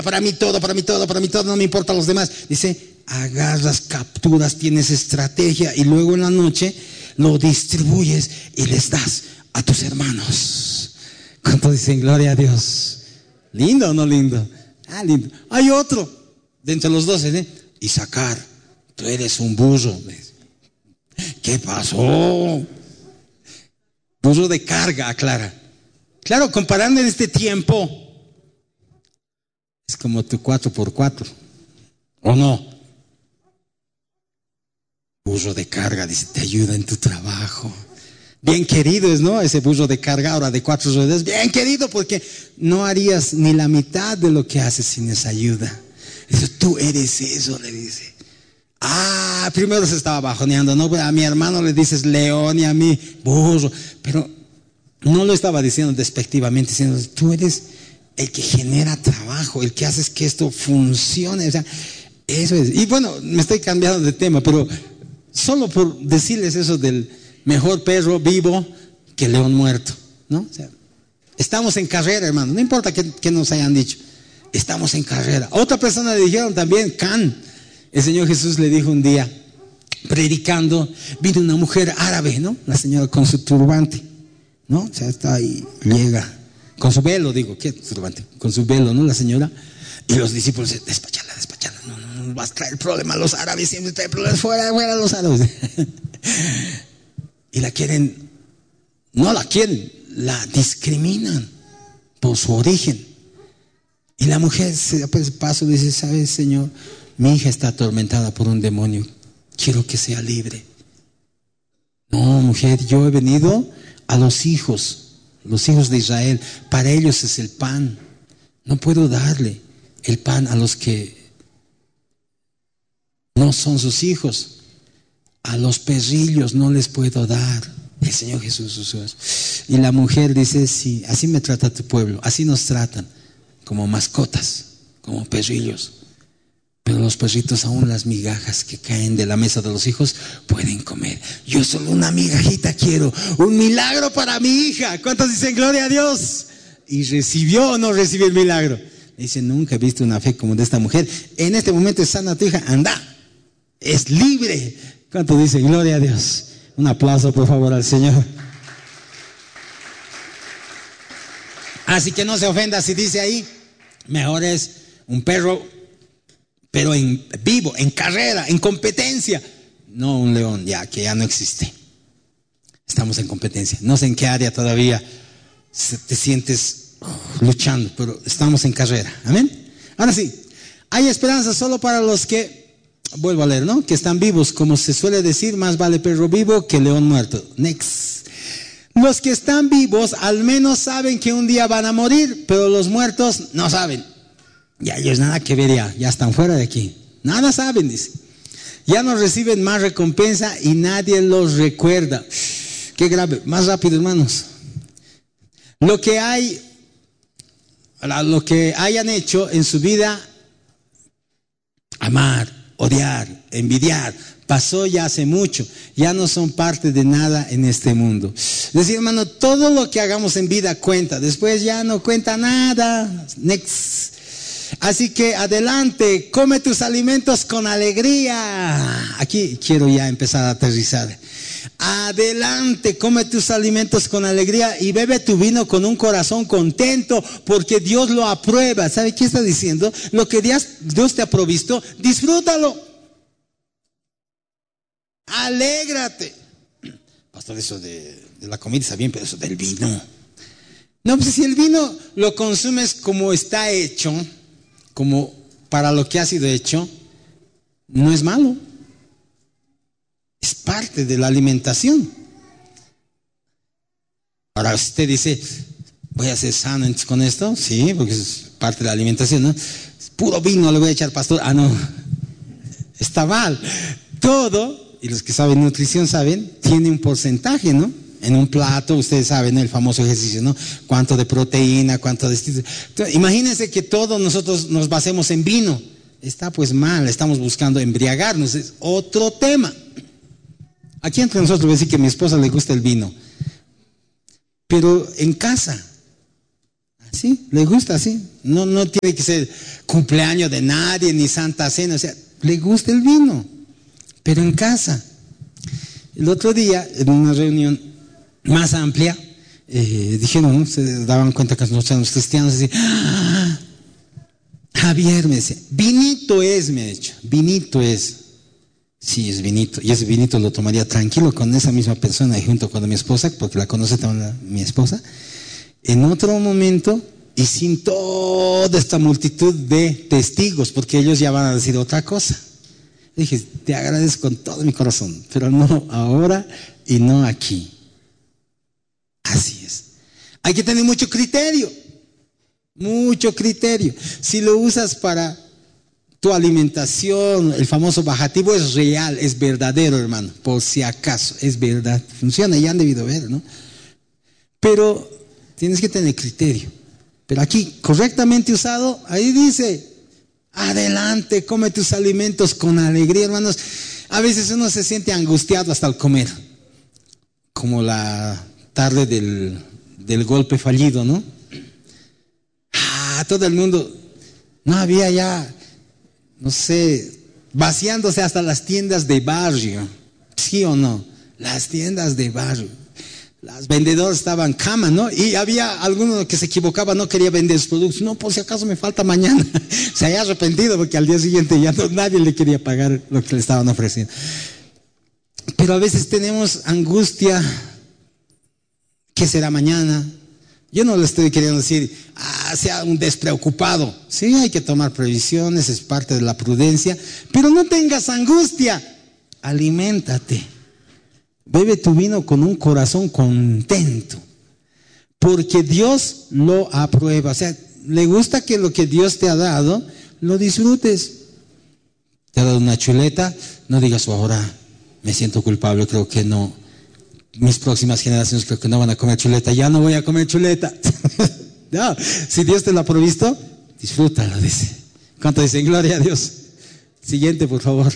para mí todo, para mí todo, para mí todo, no me importan los demás. Dice, agarras, capturas, tienes estrategia y luego en la noche lo distribuyes y les das a tus hermanos. ¿Cuántos dicen gloria a Dios? ¿Lindo o no lindo? Ah, lindo. Hay otro de entre los 12, Isaacar, tú eres un burro. ¿Qué pasó? Burro de carga, aclara. Claro, comparando en este tiempo, es como tu 4x4, ¿o no? Burro de carga, dice, te ayuda en tu trabajo. Bien querido es, ¿no? Ese burro de carga ahora de 4 ruedas, bien querido, porque no harías ni la mitad de lo que haces sin esa ayuda. Dice, tú eres eso, le dice. Primero se estaba bajoneando, ¿no? A mi hermano le dices león y a mí burro, pero no lo estaba diciendo despectivamente, diciendo, tú eres el que genera trabajo, el que haces que esto funcione, o sea, eso es. Y bueno, me estoy cambiando de tema, pero solo por decirles eso del mejor perro vivo que león muerto, ¿no? O sea, estamos en carrera, hermano, no importa qué nos hayan dicho, estamos en carrera. A otra persona le dijeron también, el Señor Jesús le dijo un día, predicando, vino una mujer árabe, ¿no? La señora con su turbante, ¿no? O sea, está ahí, llega, con su velo, digo, ¿qué turbante? Con su velo, ¿no? La señora, y los discípulos dicen, despachala, no vas a traer problemas, los árabes siempre traen problemas, fuera los árabes. Y la discriminan por su origen. Y la mujer se da pues paso, dice, ¿sabes, Señor? Mi hija está atormentada por un demonio, quiero que sea libre. No, mujer, yo he venido a los hijos de Israel, para ellos es el pan. No puedo darle el pan a los que no son sus hijos. A los perrillos no les puedo dar. El Señor Jesús. Y la mujer dice, sí, así me trata tu pueblo, así nos tratan, como mascotas, como perrillos. Pero los perritos, aún las migajas que caen de la mesa de los hijos, pueden comer. Yo solo una migajita quiero, un milagro para mi hija. ¿Cuántos dicen gloria a Dios? ¿Y recibió o no recibió el milagro? Dice, nunca he visto una fe como de esta mujer. En este momento es sana tu hija, anda, es libre. ¿Cuántos dicen gloria a Dios? Un aplauso por favor al Señor. Así que no se ofenda si dice ahí, mejor es un perro, pero en vivo, en carrera, en competencia. No un león, que ya no existe. Estamos en competencia. No sé en qué área todavía te sientes luchando, pero estamos en carrera. Amén. Ahora sí, hay esperanza solo para los que, vuelvo a leer, ¿no? Que están vivos. Como se suele decir, más vale perro vivo que león muerto. Next. Los que están vivos al menos saben que un día van a morir, pero los muertos no saben. Ya ellos nada que ver, ya están fuera de aquí. Nada saben, dice. Ya no reciben más recompensa y nadie los recuerda. Qué grave. Más rápido, hermanos. Lo que hayan hecho en su vida, amar, odiar, envidiar, pasó ya hace mucho. Ya no son parte de nada en este mundo. Decir, hermano, todo lo que hagamos en vida cuenta. Después ya no cuenta nada. Next. Así que adelante, come tus alimentos con alegría. Aquí quiero ya empezar a aterrizar. Adelante, come tus alimentos con alegría y bebe tu vino con un corazón contento, porque Dios lo aprueba. ¿Sabe qué está diciendo? Lo que Dios te ha provisto, disfrútalo. Alégrate. Pastor, eso de la comida está bien, pero eso del vino. No, pues si el vino lo consumes como está hecho, como para lo que ha sido hecho, no es malo. Es parte de la alimentación. Ahora usted dice, ¿voy a ser sano con esto? Sí, porque es parte de la alimentación, ¿no? Puro vino le voy a echar, pastor. No, está mal. Todo, y los que saben nutrición saben, tiene un porcentaje, ¿no? En un plato, ustedes saben, ¿no? El famoso ejercicio, ¿no? Cuánto de proteína, cuánto de... Entonces, imagínense que todos nosotros nos basemos en vino. Está pues mal, estamos buscando embriagarnos, es otro tema. Aquí entre nosotros voy a decir que a mi esposa le gusta el vino, pero en casa, Sí, le gusta así. No tiene que ser cumpleaños de nadie, ni Santa Cena. O sea, le gusta el vino, pero en casa. El otro día, en una reunión más amplia, dijeron, ¿no? Se daban cuenta que nosotros éramos cristianos, así, ¡ah! Javier me dice, vinito es, me ha dicho, vinito es. Sí, es vinito. Y ese vinito lo tomaría tranquilo con esa misma persona y junto con mi esposa, porque la conoce también mi esposa, en otro momento y sin toda esta multitud de testigos, porque ellos ya van a decir otra cosa. Dije, te agradezco con todo mi corazón, pero no ahora y no aquí. Así es. Hay que tener mucho criterio. Mucho criterio. Si lo usas para tu alimentación, el famoso bajativo es real, es verdadero, hermano. Por si acaso, es verdad. Funciona, ya han debido ver, ¿no? Pero tienes que tener criterio. Pero aquí, correctamente usado, ahí dice, adelante, come tus alimentos con alegría, hermanos. A veces uno se siente angustiado hasta al comer. Como la tarde del golpe fallido, ¿no? Todo el mundo, no había ya, no sé, vaciándose hasta las tiendas de barrio, ¿sí o no? Las tiendas de barrio, las vendedoras estaban cama, ¿no? Y había alguno que se equivocaba, no quería vender sus productos, no, por si acaso me falta mañana, se había arrepentido porque al día siguiente ya nadie le quería pagar lo que le estaban ofreciendo. Pero a veces tenemos angustia, ¿qué será mañana? Yo no le estoy queriendo decir, sea un despreocupado. Sí, hay que tomar previsiones, es parte de la prudencia, pero no tengas angustia. Aliméntate. Bebe tu vino con un corazón contento, porque Dios lo aprueba. O sea, le gusta que lo que Dios te ha dado, lo disfrutes. Te ha dado una chuleta, no digas, ahora me siento culpable, creo que no. Mis próximas generaciones creo que no van a comer chuleta, ya no voy a comer chuleta. No, si Dios te lo ha provisto, disfrútalo, dice. ¿Cuánto dicen? Gloria a Dios. Siguiente, por favor.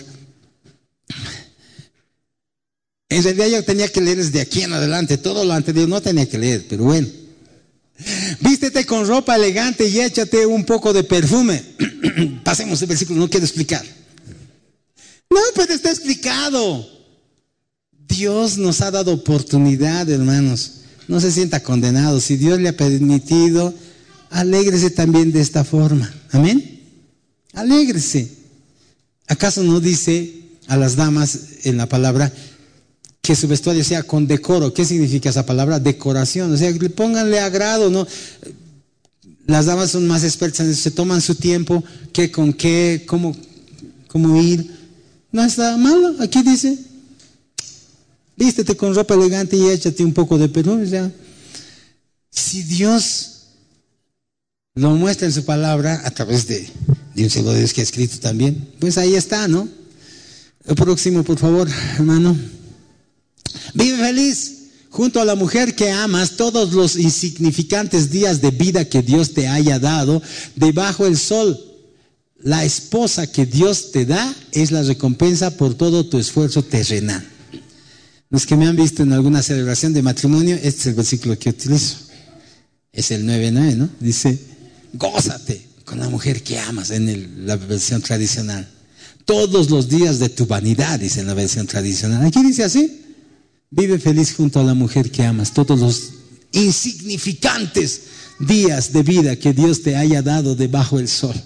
En realidad yo tenía que leer desde aquí en adelante, todo lo anterior no tenía que leer, pero bueno. Vístete con ropa elegante y échate un poco de perfume. Pasemos el versículo, no quiero explicar. No, pues está explicado. Dios nos ha dado oportunidad, hermanos. No se sienta condenado. Si Dios le ha permitido, alégrese también de esta forma. Amén. Alégrese. ¿Acaso no dice a las damas en la palabra que su vestuario sea con decoro? ¿Qué significa esa palabra? Decoración. O sea, pónganle agrado, ¿no? Las damas son más expertas en eso, se toman su tiempo, qué con qué, cómo ir. No está malo. Aquí dice, vístete con ropa elegante y échate un poco de perfume. O sea, si Dios lo muestra en su palabra a través de un siervo de Dios que ha escrito también, pues ahí está, ¿no? El próximo, por favor, hermano. Vive feliz junto a la mujer que amas todos los insignificantes días de vida que Dios te haya dado debajo del sol. La esposa que Dios te da es la recompensa por todo tu esfuerzo terrenal. Los que me han visto en alguna celebración de matrimonio, este es el versículo que utilizo. Es el 9:9, ¿no? Dice, gózate con la mujer que amas en la versión tradicional. Todos los días de tu vanidad, dice en la versión tradicional. Aquí dice así, vive feliz junto a la mujer que amas. Todos los insignificantes días de vida que Dios te haya dado debajo del sol.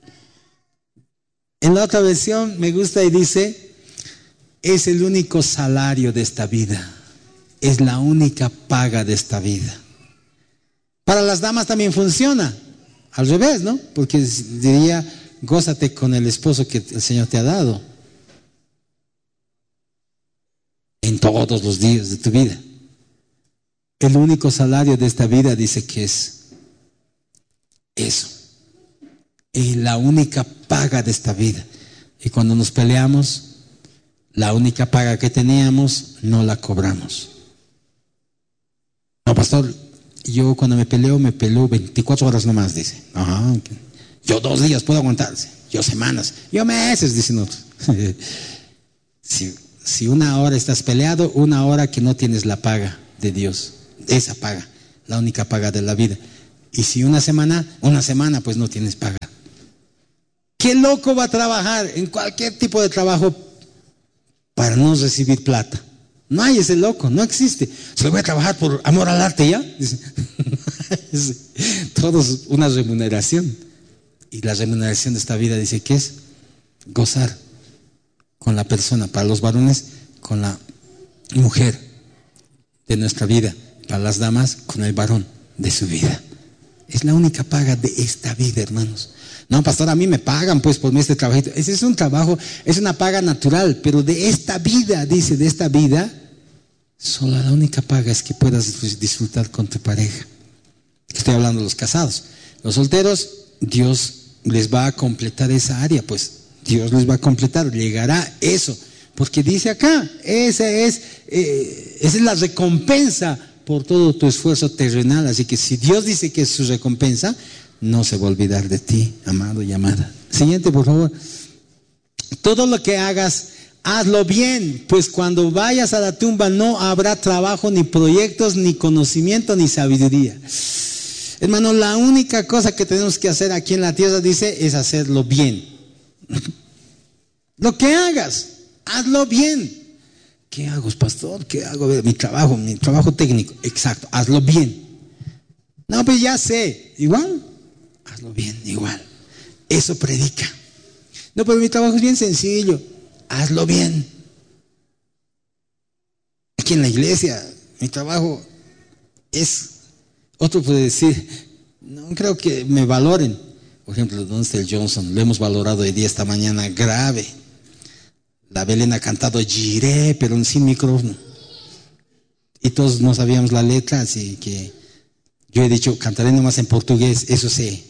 En la otra versión me gusta y dice, es el único salario de esta vida, es la única paga de esta vida. Para las damas también funciona al revés, ¿no? Porque diría, gózate con el esposo que el Señor te ha dado en todos los días de tu vida. El único salario de esta vida dice que es eso, y la única paga de esta vida. Y cuando nos peleamos, la única paga que teníamos no la cobramos. No, pastor, yo cuando me peleo 24 horas nomás, dice. Ajá, okay. Yo 2 días puedo aguantarse, yo semanas, yo meses, dicen otros. Si 1 hora estás peleado, 1 hora que no tienes la paga de Dios, esa paga, la única paga de la vida. Y si una semana pues no tienes paga. ¿Qué loco va a trabajar en cualquier tipo de trabajo para no recibir plata? No hay ese loco, no existe. Se voy a trabajar por amor al arte, ¿ya? Dice. Todo es una remuneración. Y la remuneración de esta vida dice que es gozar con la persona, para los varones, con la mujer de nuestra vida, para las damas, con el varón de su vida. Es la única paga de esta vida, hermanos. No, pastor, a mí me pagan pues por este trabajito. Ese es un trabajo, es una paga natural, pero de esta vida, dice, de esta vida, solo la única paga es que puedas disfrutar con tu pareja. Estoy hablando de los casados. Los solteros, Dios les va a completar esa área, pues Dios les va a completar, llegará eso, porque dice acá, esa es la recompensa por todo tu esfuerzo terrenal. Así que si Dios dice que es su recompensa, no se va a olvidar de ti, amado y amada. Siguiente, por favor. Todo lo que hagas, hazlo bien, pues cuando vayas a la tumba no habrá trabajo, ni proyectos, ni conocimiento, ni sabiduría. Hermano, la única cosa que tenemos que hacer aquí en la tierra, dice, es hacerlo bien. Lo que hagas, hazlo bien. ¿Qué hago, pastor? ¿Qué hago? Mi trabajo técnico. Exacto, hazlo bien. No, pues ya sé. Igual, hazlo bien, igual. Eso predica. No, pero mi trabajo es bien sencillo. Hazlo bien. Aquí en la iglesia, mi trabajo es... Otro puede decir, no creo que me valoren. Por ejemplo, ¿dónde está el Johnson? Lo hemos valorado hoy día, esta mañana, grave. La Belén ha cantado Giré, pero sin micrófono. Y todos no sabíamos la letra, así que yo he dicho, cantaré nomás en portugués, eso sé.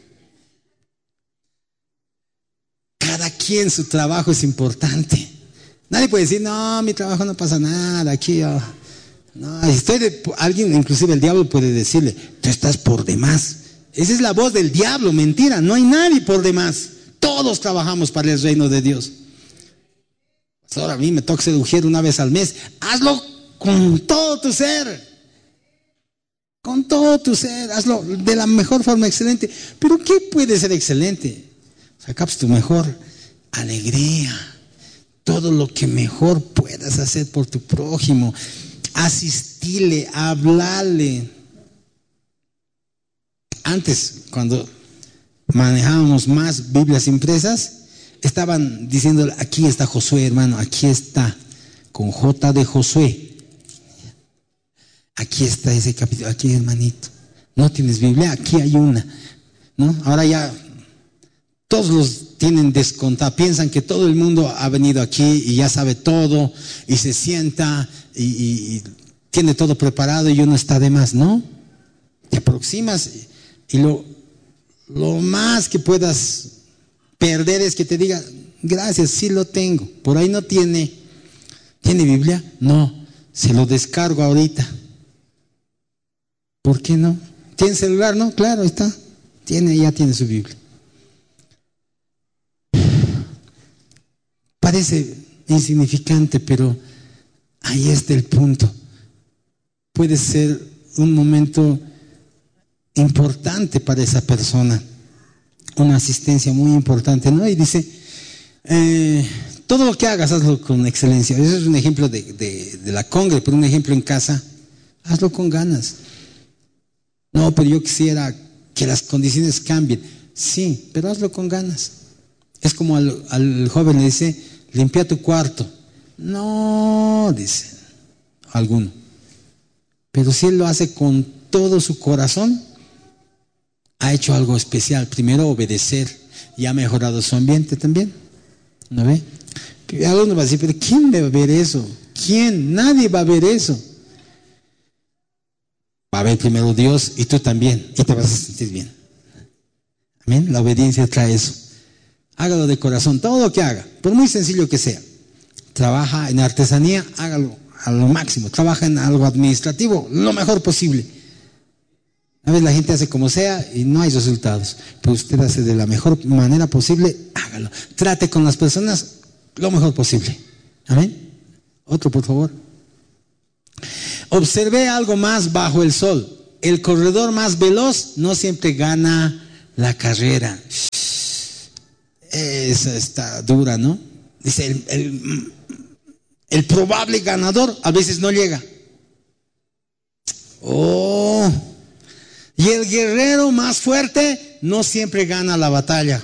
Cada quien su trabajo es importante. Nadie puede decir, no, mi trabajo no pasa nada, aquí yo... No, alguien, inclusive el diablo puede decirle, tú estás por demás. Esa es la voz del diablo, mentira, no hay nadie por demás. Todos trabajamos para el reino de Dios. Ahora a mí me toca ser ujier una vez al mes. Hazlo con todo tu ser. Con todo tu ser, hazlo de la mejor forma, excelente. Pero ¿qué puede ser excelente? Saca tu mejor alegría. Todo lo que mejor puedas hacer por tu prójimo. Asistirle, hablarle. Antes, cuando manejábamos más Biblias impresas, estaban diciendo, aquí está Josué, hermano, aquí está, con J de Josué. Aquí está ese capítulo, aquí, hermanito. ¿No tienes Biblia? Aquí hay una, ¿no? Ahora ya todos los tienen descontado, piensan que todo el mundo ha venido aquí y ya sabe todo y se sienta y tiene todo preparado y uno está de más, ¿no? Te aproximas y lo más que puedas perder es que te diga, gracias, sí lo tengo. Por ahí no tiene Biblia, no, se lo descargo ahorita. ¿Por qué no? ¿Tiene celular? No, claro, ahí está, ya tiene su Biblia. Parece insignificante, pero ahí está el punto. Puede ser un momento importante para esa persona, una asistencia muy importante, ¿no? Y dice, todo lo que hagas, hazlo con excelencia. Eso es un ejemplo de la congre, pero un ejemplo en casa, hazlo con ganas. No, pero yo quisiera que las condiciones cambien. Sí, pero hazlo con ganas. Es como al joven le dice, limpia tu cuarto. No, dice alguno. Pero si él lo hace con todo su corazón, ha hecho algo especial. Primero, obedecer, y ha mejorado su ambiente también. ¿No ve? Alguno va a decir, pero ¿quién va a ver eso? ¿Quién? Nadie va a ver eso. Va a ver primero Dios y tú también, y te vas a sentir bien. Amén. La obediencia trae eso. Hágalo de corazón, todo lo que haga, por muy sencillo que sea. Trabaja en artesanía, hágalo a lo máximo. Trabaja en algo administrativo, lo mejor posible. A veces la gente hace como sea y no hay resultados, pero usted hace de la mejor manera posible, hágalo. Trate con las personas lo mejor posible. Amén. Otro, por favor. Observé algo más bajo el sol. el corredor más veloz no siempre gana la carrera. Esa está dura, ¿no? Dice, el probable ganador a veces no llega. Oh, y el guerrero más fuerte no siempre gana la batalla.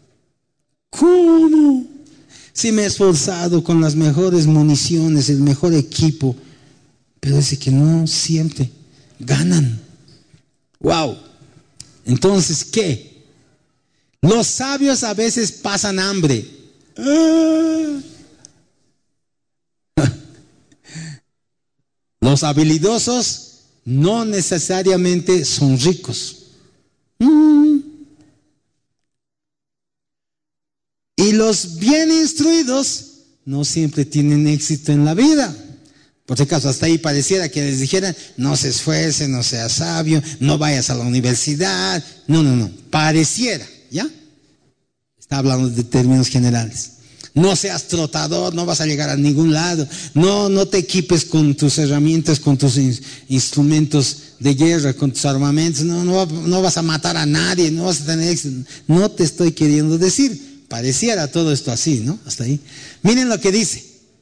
¿Cómo? Si me he esforzado con las mejores municiones, el mejor equipo, pero dice que no siempre ganan. Wow. Entonces, ¿qué? Los sabios a veces pasan hambre. Los habilidosos no necesariamente son ricos. Y los bien instruidos no siempre tienen éxito en la vida. Por si acaso, hasta ahí pareciera que les dijeran, no se esfuerce, no seas sabio, no vayas a la universidad. No, pareciera, ¿ya? Está hablando de términos generales. No seas trotador, no vas a llegar a ningún lado. No te equipes con tus herramientas, con tus instrumentos de guerra, con tus armamentos. No vas a matar a nadie, no vas a tener éxito. No te estoy queriendo decir. Pareciera todo esto así, ¿no? Hasta ahí. Miren lo que dice.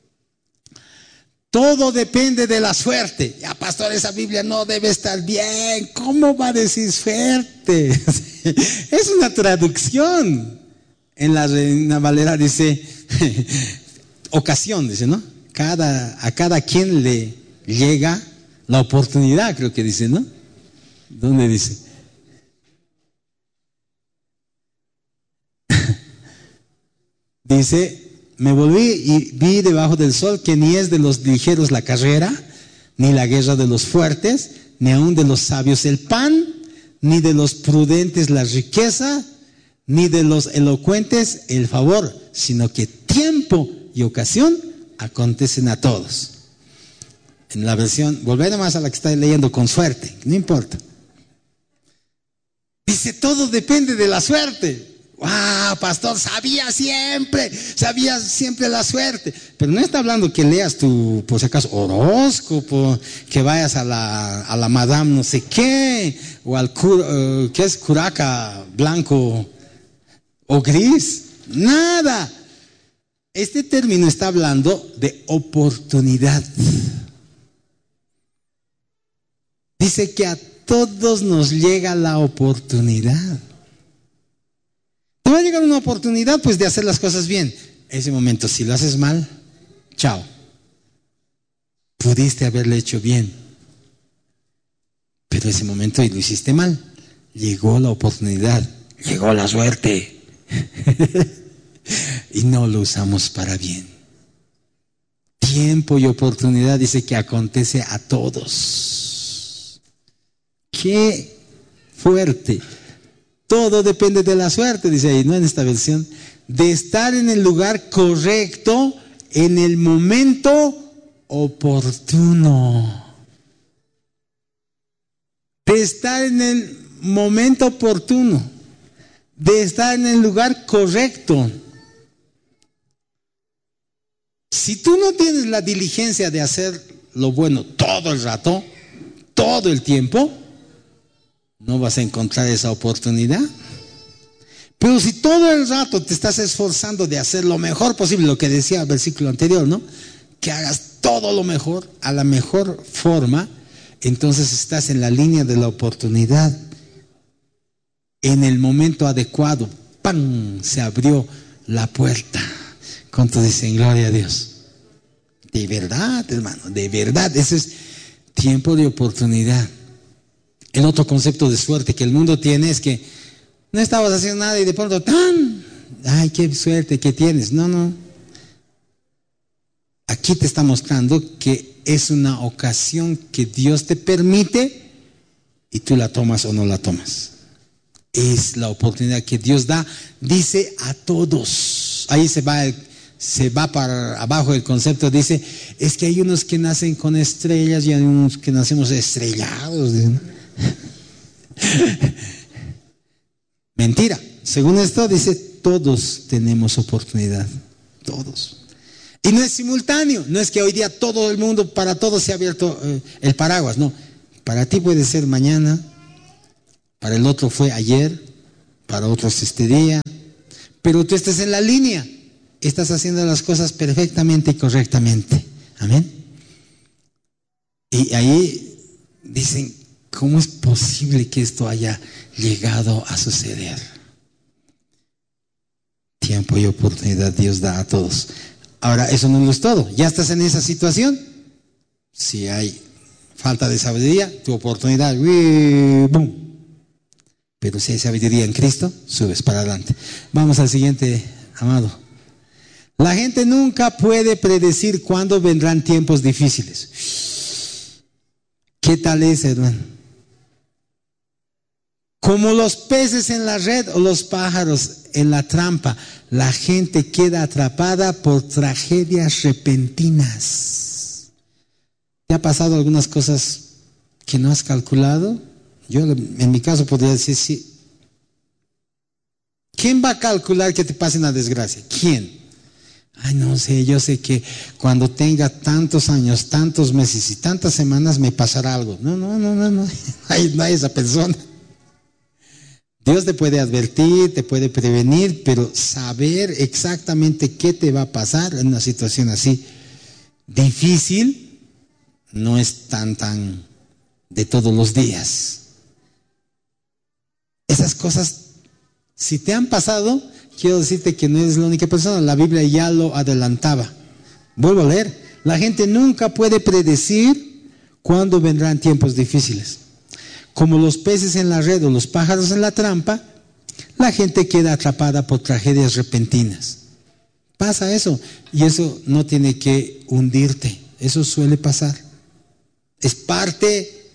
Todo depende de la suerte. Ya, pastor, esa Biblia no debe estar bien. ¿Cómo va a decir suerte? Es una traducción. En la Reina Valera dice ocasión, dice, ¿no? A cada quien le llega la oportunidad, creo que dice, ¿no? ¿Dónde dice? Dice, me volví y vi debajo del sol que ni es de los ligeros la carrera, ni la guerra de los fuertes, ni aun de los sabios el pan, ni de los prudentes la riqueza, ni de los elocuentes el favor, sino que tiempo y ocasión acontecen a todos. En la versión, volver nomás a la que está leyendo, con suerte, no importa. Dice, todo depende de la suerte. ¡Wow, pastor! Sabía siempre la suerte. Pero no está hablando que leas tu, por si acaso, horóscopo, que vayas a la madame no sé qué, o al ¿qué es? Curaca blanco o gris. Nada. Este término está hablando de oportunidad. Dice que a todos nos llega la oportunidad. Te va a llegar una oportunidad, pues, de hacer las cosas bien. Ese momento, si lo haces mal, chao. Pudiste haberlo hecho bien, pero ese momento y lo hiciste mal. Llegó la oportunidad, llegó la suerte y no lo usamos para bien. Tiempo y oportunidad dice que acontece a todos. ¡Qué fuerte! Todo depende de la suerte, dice ahí, ¿no? En esta versión, de estar en el lugar correcto, en el momento oportuno. De estar en el momento oportuno, de estar en el lugar correcto. Si tú no tienes la diligencia de hacer lo bueno todo el rato, todo el tiempo, no vas a encontrar esa oportunidad. Pero si todo el rato te estás esforzando de hacer lo mejor posible, lo que decía el versículo anterior, ¿no? Que hagas todo lo mejor, a la mejor forma, entonces estás en la línea de la oportunidad. En el momento adecuado, ¡pam!, se abrió la puerta. ¿Cuántos dicen gloria a Dios? De verdad, hermano, de verdad. Ese es tiempo de oportunidad. El otro concepto de suerte que el mundo tiene es que no estabas haciendo nada y de pronto ¡tan! ¡Ay, qué suerte que tienes! No. Aquí te está mostrando que es una ocasión que Dios te permite y tú la tomas o no la tomas. Es la oportunidad que Dios da, dice, a todos. Ahí se va para abajo el concepto, dice, es que hay unos que nacen con estrellas y hay unos que nacemos estrellados, ¿no? Mentira. Según esto dice, todos tenemos oportunidad, todos. Y no es simultáneo, no es que hoy día todo el mundo, para todos se ha abierto el paraguas, no. Para ti puede ser mañana, para el otro fue ayer, para otros este día, pero tú estás en la línea, estás haciendo las cosas perfectamente y correctamente. Amén. Y ahí dicen, ¿cómo es posible que esto haya llegado a suceder? Tiempo y oportunidad Dios da a todos. Ahora, eso no es todo. Ya estás en esa situación. Si hay falta de sabiduría, tu oportunidad, ¡boom! Pero si hay sabiduría en Cristo, subes para adelante. Vamos al siguiente, amado. La gente nunca puede predecir cuándo vendrán tiempos difíciles. ¿Qué tal es, hermano? Como los peces en la red o los pájaros en la trampa, la gente queda atrapada por tragedias repentinas. ¿Te ha pasado algunas cosas que no has calculado? Yo en mi caso podría decir sí. ¿Quién va a calcular que te pase una desgracia? ¿Quién? Ay, no sé, yo sé que cuando tenga tantos años, tantos meses y tantas semanas me pasará algo. No hay esa persona. Dios te puede advertir, te puede prevenir, pero saber exactamente qué te va a pasar en una situación así difícil no es tan de todos los días. Esas cosas, si te han pasado, quiero decirte que no eres la única persona. La Biblia ya lo adelantaba. Vuelvo a leer. La gente nunca puede predecir cuándo vendrán tiempos difíciles. Como los peces en la red o los pájaros en la trampa, la gente queda atrapada por tragedias repentinas. Pasa eso, y eso no tiene que hundirte. Eso suele pasar. Es parte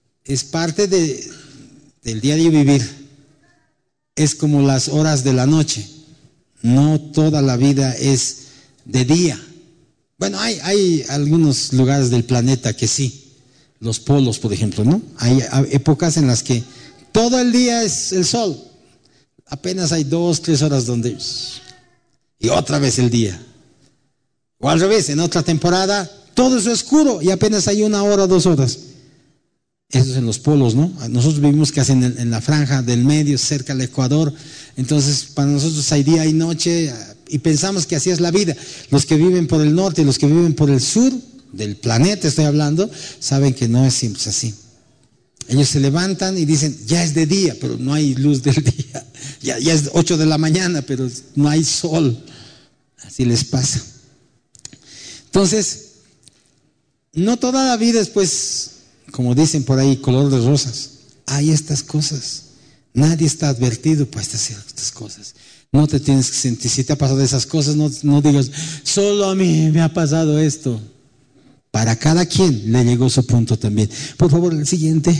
del diario vivir. Es como las horas de la noche. No toda la vida es de día. Bueno, hay algunos lugares del planeta que sí. Los polos, por ejemplo, ¿no? Hay épocas en las que todo el día es el sol. Apenas hay 2-3 horas donde... Y otra vez el día. O al revés, en otra temporada todo es oscuro y apenas hay 1 hora, 2 horas. Eso es en los polos, ¿no? Nosotros vivimos casi en la franja del medio, cerca del Ecuador. Entonces, para nosotros hay día y noche y pensamos que así es la vida. Los que viven por el norte y los que viven por el sur del planeta, estoy hablando, saben que no es siempre así. Ellos se levantan y dicen, ya es de día, pero no hay luz del día. Ya es 8 de la mañana, pero no hay sol. Así les pasa. Entonces, no toda la vida es, pues, como dicen por ahí, color de rosas. Hay estas cosas. Nadie está advertido para estas cosas. No te tienes que sentir, si te ha pasado esas cosas, no digas, solo a mí me ha pasado esto. Para cada quien le llegó su punto también. Por favor, el siguiente.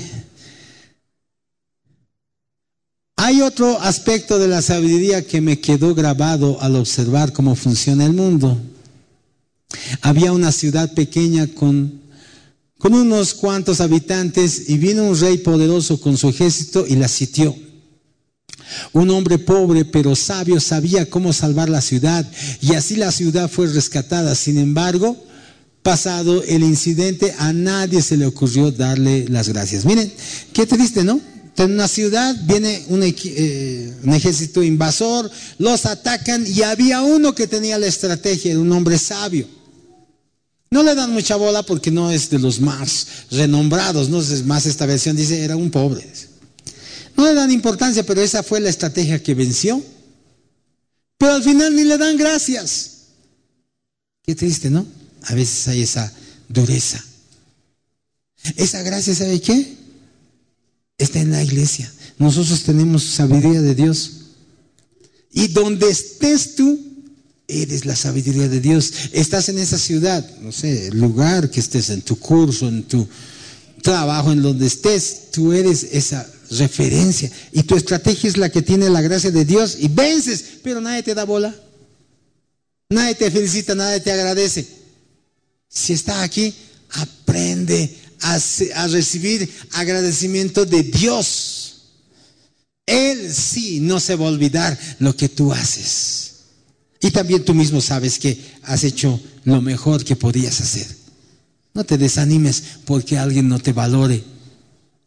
Hay otro aspecto de la sabiduría que me quedó grabado al observar cómo funciona el mundo. Había una ciudad pequeña con unos cuantos habitantes y vino un rey poderoso con su ejército y la sitió. Un hombre pobre pero sabio sabía cómo salvar la ciudad y así la ciudad fue rescatada. Sin embargo, pasado el incidente, a nadie se le ocurrió darle las gracias. Miren, qué triste, ¿no? En una ciudad viene un ejército invasor, los atacan y había uno que tenía la estrategia, era un hombre sabio. No le dan mucha bola porque no es de los más renombrados, no es más, esta versión dice, era un pobre. No le dan importancia, pero esa fue la estrategia que venció. Pero al final ni le dan gracias. Qué triste, ¿no? A veces hay esa dureza. Esa gracia, ¿sabe qué? Está en la iglesia. Nosotros tenemos sabiduría de Dios. Y donde estés tú, eres la sabiduría de Dios. Estás en esa ciudad, no sé, el lugar que estés, en tu curso, en tu trabajo, en donde estés, tú eres esa referencia. Y tu estrategia es la que tiene la gracia de Dios y vences, pero nadie te da bola. Nadie te felicita, nadie te agradece. Si está aquí, aprende a recibir agradecimiento de Dios. Él sí no se va a olvidar lo que tú haces. Y también tú mismo sabes que has hecho lo mejor que podías hacer. No te desanimes porque alguien no te valore.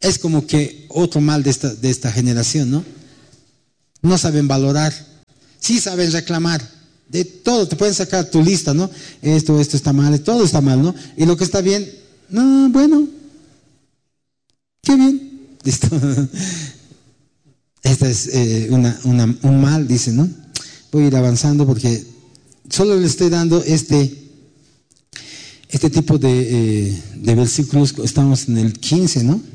Es como que otro mal de esta generación, ¿no? No saben valorar, sí saben reclamar. De todo, te pueden sacar tu lista, ¿no? Esto está mal, todo está mal, ¿no? Y lo que está bien, no, bueno, qué bien. Listo. Esta es un mal, dice, ¿no? Voy a ir avanzando porque solo le estoy dando este tipo de versículos. Estamos en el 15, ¿no?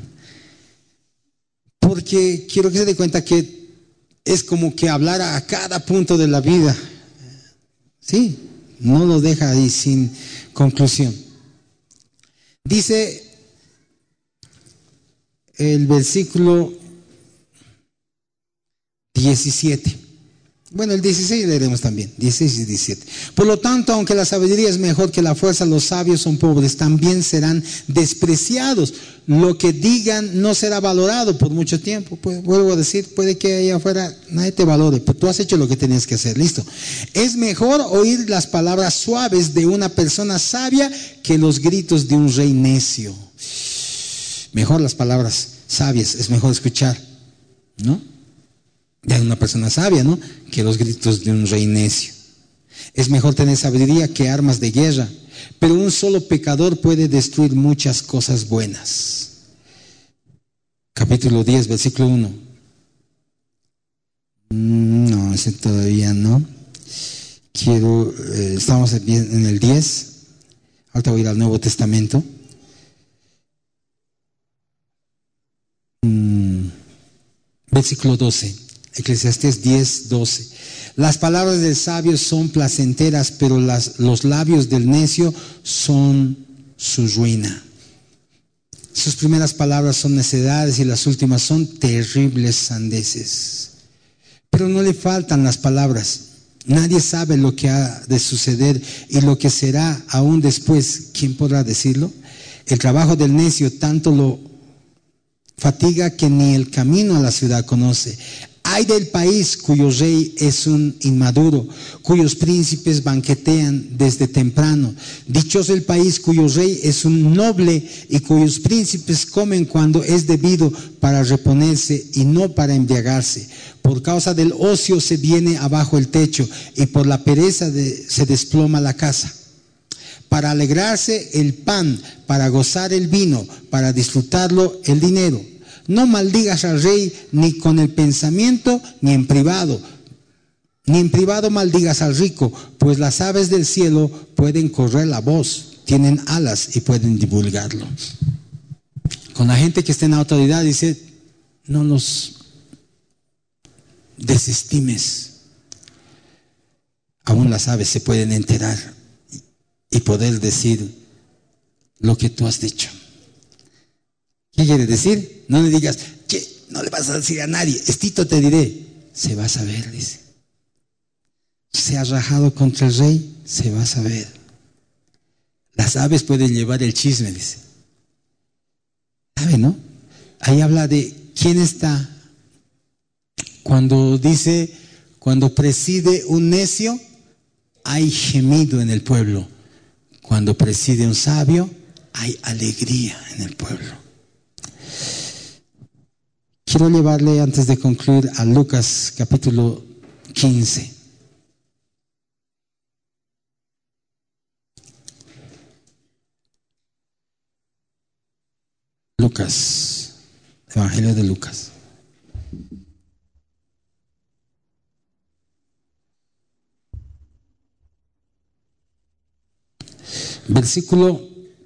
Porque quiero que se dé cuenta que es como que hablar a cada punto de la vida. Sí, no lo deja ahí sin conclusión. Dice el versículo 17. Bueno, el 16 leeremos también, 16 y 17. Por lo tanto, aunque la sabiduría es mejor que la fuerza, los sabios son pobres, también serán despreciados. Lo que digan no será valorado por mucho tiempo. Pues, vuelvo a decir, puede que allá afuera nadie te valore, pero tú has hecho lo que tenías que hacer, listo. Es mejor oír las palabras suaves de una persona sabia que los gritos de un rey necio. Mejor las palabras sabias, es mejor escuchar, ¿no? De una persona sabia, ¿no? Que los gritos de un rey necio. Es mejor tener sabiduría que armas de guerra, pero un solo pecador puede destruir muchas cosas buenas. Capítulo 10, versículo 1. No, ese todavía no. Estamos en el 10. Ahorita voy a ir al Nuevo Testamento. Versículo 12. Eclesiastés 10, 12. Las palabras del sabio son placenteras, pero los labios del necio son su ruina. Sus primeras palabras son necedades y las últimas son terribles sandeces. Pero no le faltan las palabras. Nadie sabe lo que ha de suceder y lo que será aún después. ¿Quién podrá decirlo? El trabajo del necio tanto lo fatiga que ni el camino a la ciudad conoce. Ay del país cuyo rey es un inmaduro, cuyos príncipes banquetean desde temprano. Dichoso el país cuyo rey es un noble y cuyos príncipes comen cuando es debido para reponerse y no para embriagarse. Por causa del ocio se viene abajo el techo y por la pereza se desploma la casa. Para alegrarse el pan, para gozar el vino, para disfrutarlo el dinero. No maldigas al rey ni con el pensamiento ni en privado. Ni en privado maldigas al rico, pues las aves del cielo pueden correr la voz, tienen alas y pueden divulgarlo. Con la gente que está en autoridad dice, no los desestimes. Aún las aves se pueden enterar y poder decir lo que tú has dicho. ¿Qué quiere decir? No le digas, che, no le vas a decir a nadie, estito te diré. Se va a saber, dice. Se ha rajado contra el rey, se va a saber. Las aves pueden llevar el chisme, dice. ¿Sabe, no? Ahí habla de quién está. Cuando dice, cuando preside un necio, hay gemido en el pueblo. Cuando preside un sabio, hay alegría en el pueblo. Quiero llevarle, antes de concluir, a Lucas capítulo 15. Lucas, Evangelio de Lucas. Versículo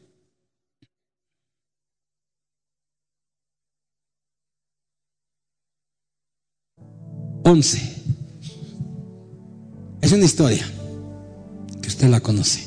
11. Es una historia que usted la conoce.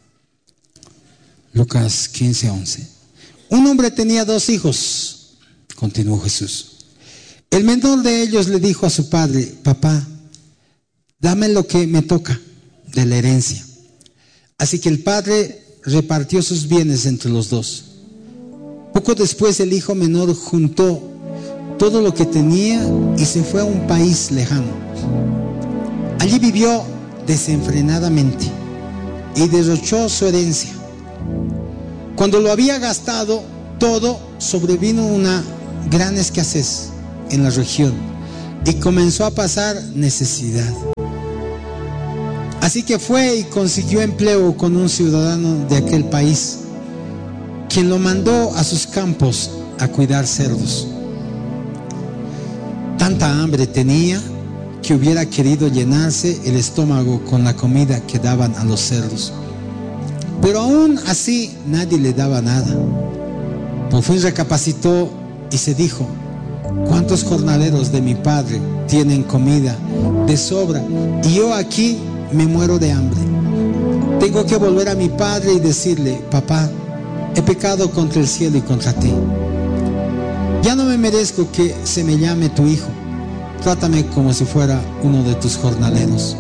Lucas 15, 11. Un hombre tenía 2 hijos, continuó Jesús. El menor de ellos le dijo a su padre: papá, dame lo que me toca de la herencia. Así que el padre repartió sus bienes entre los 2. Poco después el hijo menor juntó todo lo que tenía y se fue a un país lejano. Allí vivió desenfrenadamente y derrochó su herencia. Cuando lo había gastado todo, sobrevino una gran escasez en la región y comenzó a pasar necesidad. Así que fue y consiguió empleo con un ciudadano de aquel país, quien lo mandó a sus campos a cuidar cerdos. Tanta hambre tenía que hubiera querido llenarse el estómago con la comida que daban a los cerdos. Pero aún así nadie le daba nada. Por fin recapacitó y se dijo: ¿cuántos jornaleros de mi padre tienen comida de sobra y yo aquí me muero de hambre? Tengo que volver a mi padre y decirle: papá, he pecado contra el cielo y contra ti. Ya no me merezco que se me llame tu hijo. Trátame como si fuera uno de tus jornaleros.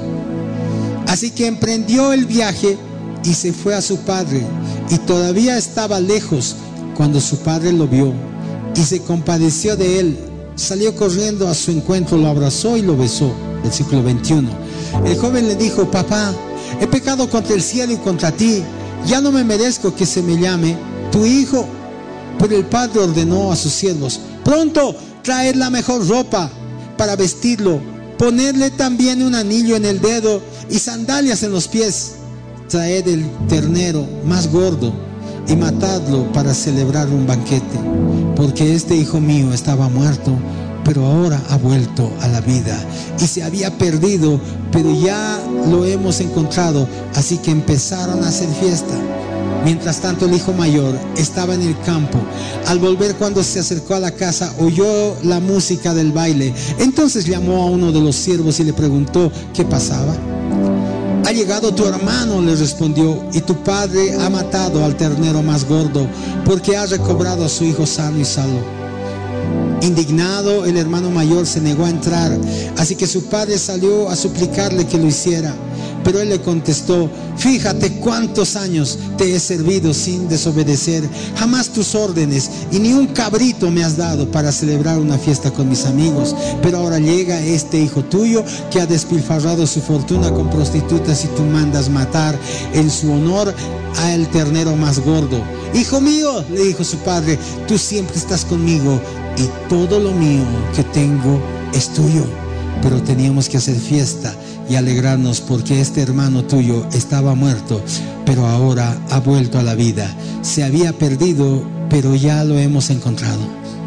Así que emprendió el viaje y se fue a su padre, y todavía estaba lejos cuando su padre lo vio y se compadeció de él. Salió corriendo a su encuentro, lo abrazó y lo besó. Versículo 21. El joven le dijo: papá, he pecado contra el cielo y contra ti. Ya no me merezco que se me llame tu hijo. Pero el padre ordenó a sus siervos: pronto, traed la mejor ropa para vestirlo, ponedle también un anillo en el dedo y sandalias en los pies. Traed el ternero más gordo y matadlo para celebrar un banquete, porque este hijo mío estaba muerto, pero ahora ha vuelto a la vida, y se había perdido, pero ya lo hemos encontrado. Así que empezaron a hacer fiesta. Mientras tanto, el hijo mayor estaba en el campo. Al volver, cuando se acercó a la casa, oyó la música del baile. Entonces llamó a uno de los siervos y le preguntó qué pasaba. Ha llegado tu hermano, le respondió, y tu padre ha matado al ternero más gordo, porque ha recobrado a su hijo sano y salvo. Indignado, el hermano mayor se negó a entrar, así que su padre salió a suplicarle que lo hiciera. Pero él le contestó: fíjate cuántos años te he servido sin desobedecer jamás tus órdenes, y ni un cabrito me has dado para celebrar una fiesta con mis amigos. Pero ahora llega este hijo tuyo que ha despilfarrado su fortuna con prostitutas, y tú mandas matar en su honor al ternero más gordo. Hijo mío, le dijo su padre, tú siempre estás conmigo y todo lo mío que tengo es tuyo. Pero teníamos que hacer fiesta y alegrarnos, porque este hermano tuyo estaba muerto, pero ahora ha vuelto a la vida. Se había perdido, pero ya lo hemos encontrado.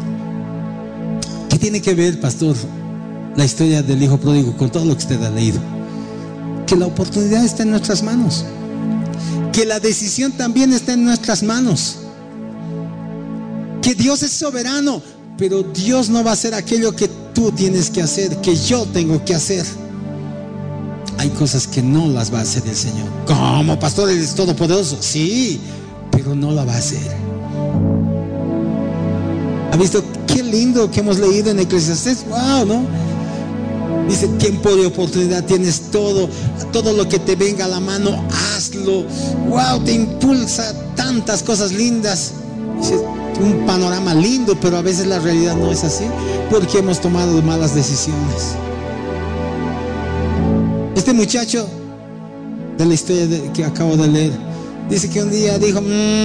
¿Qué tiene que ver, pastor, la historia del hijo pródigo con todo lo que usted ha leído? Que la oportunidad está en nuestras manos, que la decisión también está en nuestras manos, que Dios es soberano, pero Dios no va a hacer aquello que tú tienes que hacer, que yo tengo que hacer. Hay cosas que no las va a hacer el Señor. ¿Cómo, pastor? Él es todopoderoso. Sí, pero no la va a hacer. ¿Ha visto qué lindo que hemos leído en Eclesiastés? Wow, ¿no? Dice: tiempo de oportunidad tienes, todo lo que te venga a la mano, hazlo. Wow, te impulsa tantas cosas lindas. Dice, un panorama lindo, pero a veces la realidad no es así, porque hemos tomado malas decisiones. Este muchacho de la historia que acabo de leer, dice que un día dijo: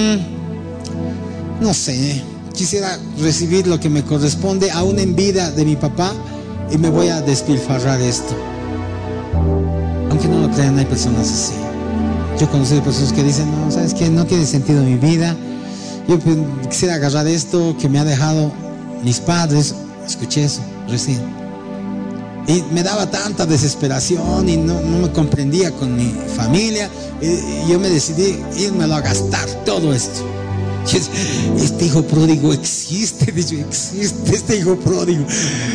no sé, quisiera recibir lo que me corresponde aún en vida de mi papá, y me voy a despilfarrar esto. Aunque no lo crean, hay personas así. Yo conocí personas que dicen: no, ¿sabes qué? No tiene sentido mi vida. Yo quisiera agarrar esto que me ha dejado mis padres. Escuché eso recién. Y me daba tanta desesperación y no me comprendía con mi familia. Y yo me decidí irme a gastar todo esto. Este hijo pródigo existe, existe este hijo pródigo.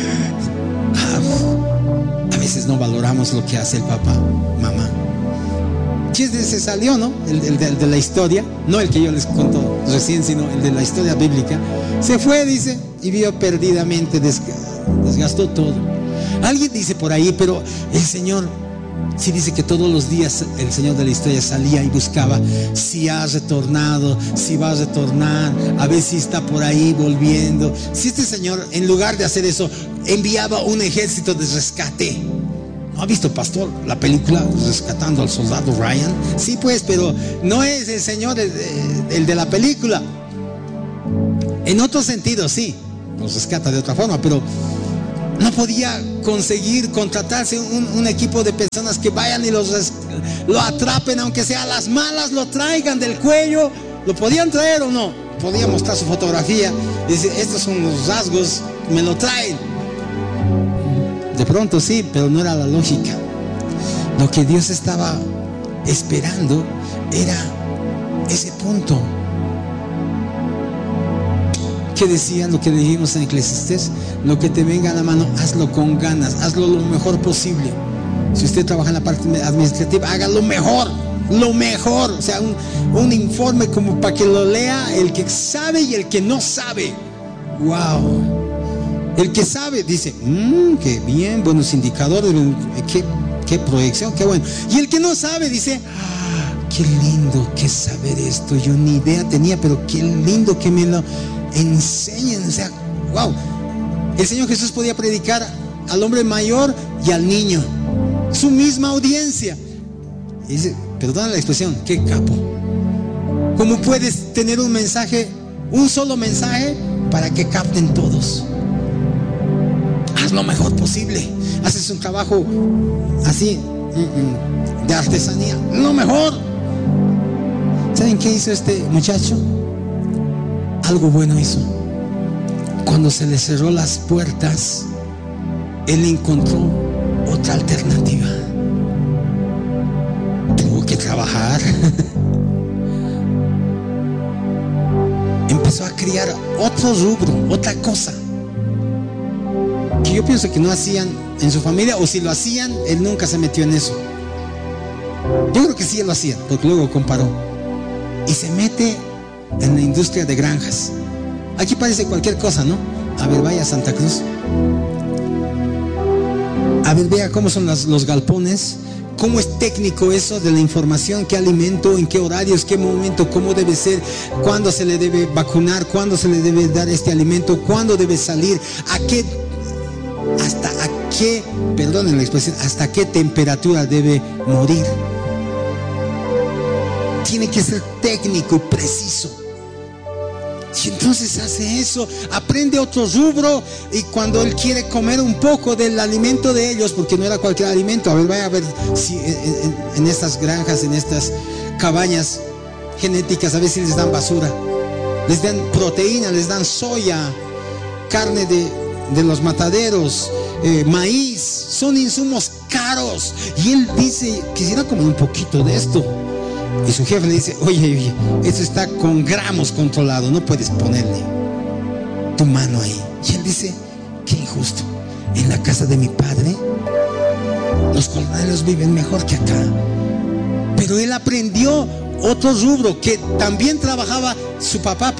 A veces no valoramos lo que hace el papá, mamá. Se salió, ¿no? El de la historia, no el que yo les conto recién, sino el de la historia bíblica. Se fue, dice, y vio perdidamente, desgastó todo. Alguien dice por ahí: pero el Señor sí dice que todos los días el Señor de la historia salía y buscaba si ha retornado, si va a retornar, a ver si está por ahí volviendo. Si este Señor, en lugar de hacer eso, enviaba un ejército de rescate. ¿No ha visto, pastor, la película Rescatando al Soldado Ryan? Sí, pues, pero no es el Señor el de la película. En otro sentido, sí, los rescata de otra forma, pero no podía conseguir contratarse un equipo de personas que vayan y lo atrapen, aunque sea a las malas, lo traigan del cuello. ¿Lo podían traer o no? Podía mostrar su fotografía y decir, estos son los rasgos, me lo traen. De pronto sí, pero no era la lógica. Lo que Dios estaba esperando era ese punto. ¿Qué decía lo que dijimos en Eclesiastés? Lo que te venga a la mano, hazlo con ganas, hazlo lo mejor posible. Si usted trabaja en la parte administrativa, haga lo mejor. O sea, un informe como para que lo lea el que sabe y el que no sabe. Wow. El que sabe dice, qué bien, buenos indicadores, qué proyección, qué bueno. Y el que no sabe dice, qué lindo que saber esto, yo ni idea tenía, pero qué lindo que me lo enseñen. O sea, wow. El Señor Jesús podía predicar al hombre mayor y al niño, su misma audiencia. Y dice, perdona la expresión, qué capo. ¿Cómo puedes tener un mensaje, un solo mensaje, para que capten todos? Haz lo mejor posible. Haces un trabajo así, de artesanía, lo mejor. ¿Saben qué hizo este muchacho? Algo bueno hizo. Cuando se le cerró las puertas, él encontró otra alternativa. Tuvo que trabajar. Empezó a crear otro rubro, otra cosa que yo pienso que no hacían en su familia, o si lo hacían, él nunca se metió en eso. Yo creo que sí lo hacían, porque luego comparó. Y se mete en la industria de granjas. Aquí parece cualquier cosa, ¿no? A ver, vaya a Santa Cruz. A ver, vea cómo son los galpones. Cómo es técnico eso de la información, qué alimento, en qué horarios, qué momento, cómo debe ser, cuándo se le debe vacunar, cuándo se le debe dar este alimento, cuándo debe salir, perdonen la expresión, hasta qué temperatura debe morir. Tiene que ser técnico y preciso. Y entonces hace eso, aprende otro rubro, y cuando él quiere comer un poco del alimento de ellos, porque no era cualquier alimento, a ver, vaya a ver si en estas granjas, en estas cabañas genéticas, a ver si les dan basura, les dan proteína, les dan soya, carne de los mataderos, maíz, son insumos caros. Y él dice, quisiera comer un poquito de esto. Y su jefe le dice, oye, esto está con gramos controlado, no puedes ponerle tu mano ahí. Y él dice, qué injusto, en la casa de mi padre los jornaleros viven mejor que acá. Pero él aprendió otro rubro que también trabajaba su papá,